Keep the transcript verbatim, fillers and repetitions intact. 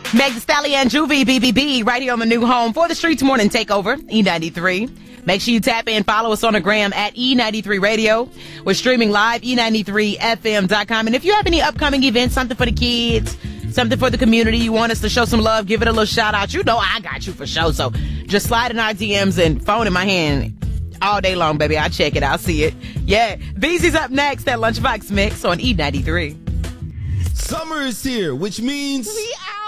Meg Thee Stallion, Juvie, B B B, right here on the new home for the Streets Morning Takeover, E ninety-three. Make sure you tap in, follow us on the gram at E ninety-three Radio. We're streaming live, E ninety-three F M dot com. And if you have any upcoming events, something for the kids, something for the community, you want us to show some love, give it a little shout out, you know I got you for sure. So just slide in our D Ms and phone in my hand all day long, baby. I'll check it. I'll see it. Yeah. Beezy's up next at Lunchbox Mix on E ninety-three. Summer is here, which means... We out.